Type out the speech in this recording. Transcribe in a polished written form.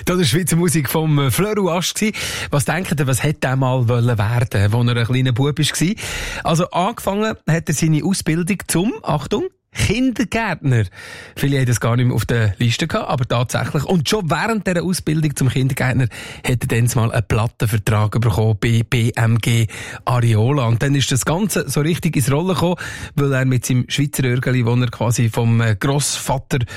Das war Schweizer Musik vom Fleur Ast. Was denkt ihr, was hätte er mal werden wollen, als er ein kleiner Bub war? Also angefangen hat er seine Ausbildung zum, Achtung, Kindergärtner. Viele haben das gar nicht mehr auf der Liste gehabt, aber tatsächlich. Und schon während dieser Ausbildung zum Kindergärtner hat er dann mal einen Plattenvertrag bekommen bei BMG Ariola. Und dann ist das Ganze so richtig ins Rollen gekommen, weil er mit seinem Schweizer Örgeli, wo er quasi vom Grossvater